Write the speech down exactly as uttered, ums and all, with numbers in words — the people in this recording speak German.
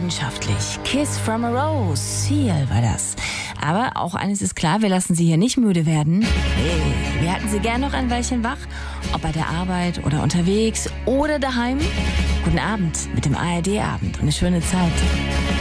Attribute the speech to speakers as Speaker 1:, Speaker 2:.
Speaker 1: leidenschaftlich. Kiss from a Rose, Seal war das. Aber auch eines ist klar, wir lassen Sie hier nicht müde werden. Hey, wir halten Sie gern noch ein Weilchen wach, ob bei der Arbeit oder unterwegs oder daheim. Guten Abend mit dem A R D-Abend und eine schöne Zeit.